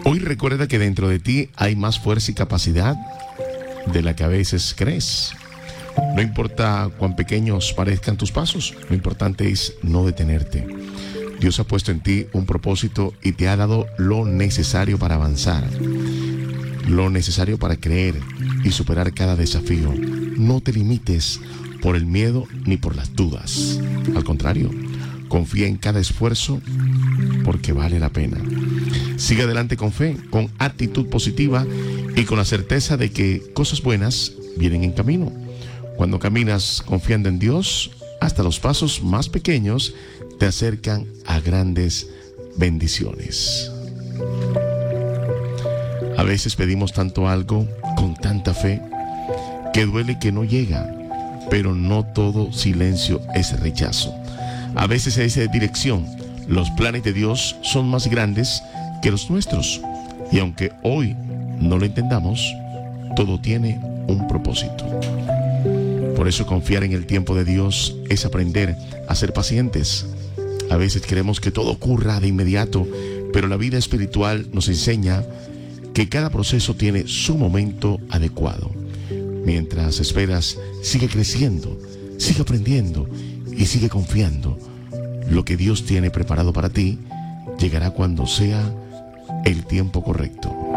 Hoy recuerda que dentro de ti hay más fuerza y capacidad de la que a veces crees. No importa cuán pequeños parezcan tus pasos, lo importante es no detenerte. Dios ha puesto en ti un propósito y te ha dado lo necesario para avanzar, lo necesario para creer y superar cada desafío. No te limites por el miedo ni por las dudas. Al contrario, confía en cada esfuerzo porque vale la pena. Sigue adelante con fe, con actitud positiva y con la certeza de que cosas buenas vienen en camino. Cuando caminas confiando en Dios, hasta los pasos más pequeños te acercan a grandes bendiciones. A veces pedimos tanto algo con tanta fe que duele que no llega, pero no todo silencio es rechazo. A veces es dirección. Los planes de Dios son más grandes que los nuestros. Y aunque hoy no lo entendamos, todo tiene un propósito. Por eso confiar en el tiempo de Dios es aprender a ser pacientes. A veces queremos que todo ocurra de inmediato, pero la vida espiritual nos enseña que cada proceso tiene su momento adecuado. Mientras esperas, sigue creciendo, sigue aprendiendo y sigue confiando. Lo que Dios tiene preparado para ti llegará cuando sea el tiempo correcto.